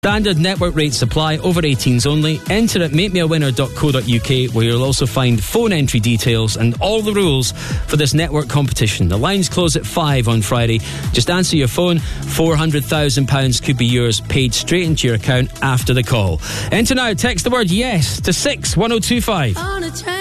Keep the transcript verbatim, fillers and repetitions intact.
Standard network rates apply, over eighteens only. Enter at make me a winner dot co dot uk, where you'll also find phone entry details and all the rules for this network competition. The lines close at five on Friday. Just answer your phone. four hundred thousand pounds could be yours, paid straight into your account after the call. Enter now. Text the word yes to six one oh two five.